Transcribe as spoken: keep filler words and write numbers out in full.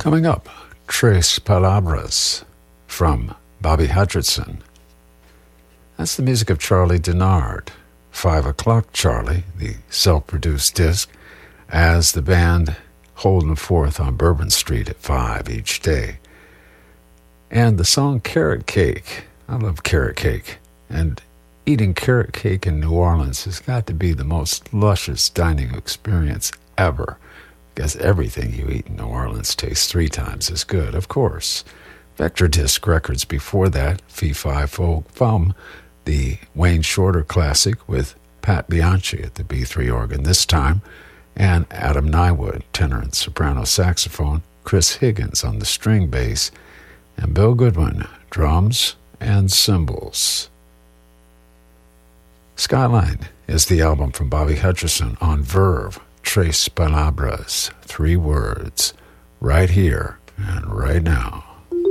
Coming up, Tres Palabras from Bobby Hutcherson. That's the music of Charlie Denard. Five O'Clock Charlie, the self-produced disc, as the band holding forth on Bourbon Street at five each day. And the song Carrot Cake. I love carrot cake. And eating carrot cake in New Orleans has got to be the most luscious dining experience ever, because everything you eat in New Orleans tastes three times as good, of course. Vector Disc Records before that, Fee Fi Fo Fum, the Wayne Shorter classic with Pat Bianchi at the B three organ this time, and Adam Nywood, tenor and soprano saxophone, Chris Higgins on the string bass, and Bill Goodwin, drums and cymbals. Skyline is the album from Bobby Hutcherson on Verve. Tres Palabras, three words, right here and right now.